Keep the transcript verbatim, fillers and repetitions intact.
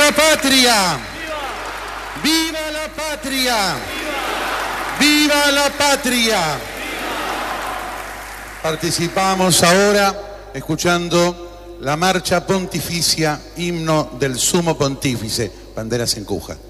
la patria! ¡Viva la patria! ¡Viva la patria! Participamos ahora escuchando la marcha pontificia, himno del sumo pontífice, banderas en Cuja.